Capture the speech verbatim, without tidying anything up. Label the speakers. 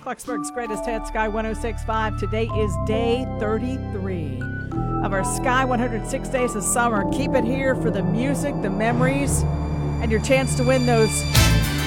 Speaker 1: Clarksburg's Greatest Hits, Sky one oh six point five. Today is day thirty-three of our Sky one hundred six Days of Summer. Keep it here for the music, the memories, and your chance to win those